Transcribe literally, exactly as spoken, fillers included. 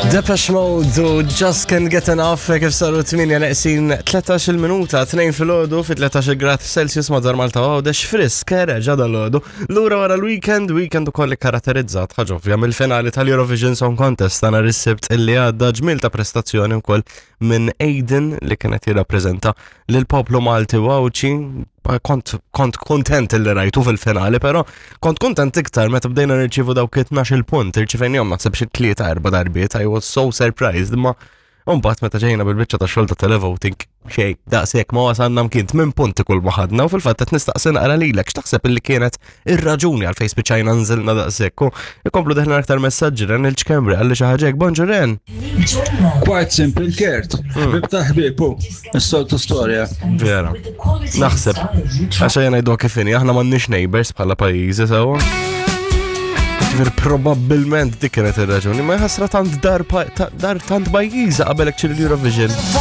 Depeche Mode u Just Can't Get Enough kif saru tminja neqsin tletax il-minuta, tnejn fil-ħodu fi tletax grad Celsius madwar Malta u dex frisk kereġ għada l-ħodu. Lura wara l-weekend, weekend u kolli karatterizzat ħaġa ovvja mill-finali tal-Eurovision Song Contest tana rissibt illi għadda ġmil ta' prestazzjoni wkoll minn Aiden li kienet jirrappreżenta lill-poplu Malti wawċi. Kont kont kontent li rajtu fil-finali, però kont kontent iktar meta bdejna nirċievu dawk itnax-il punt, irċivejnihom naħseb xi tlieta erba' darbiet. I was so surprised, imma mbagħad meta ġejna bil-biċċa tax-xogħol ta' televoting xejn daqshekk ma wasalna mkien minn punti kull ma ħadna u fil-fatt qed nistaqsi naqra lilek x'taħseb illi kienet ir-raġuni għal fejn spiċċajna nżilna daqshekk u ikomplu deħna aktar messaġġi ren il-ċkembri għalli xi ħaġa hekk bonġu ren. Quite simple, Kert. Ħbib ta' ħbiebu, is-soltu storja. Vera. Naħseb għaxa jena jdu kifini, aħna m'għandniex neighbors bħala pajjiżi sewwa. Ġifier probabbilment dik kienet ir-raġuni, ma jħassra tant dar tant pajjiża qabel hekk l-Eurovision.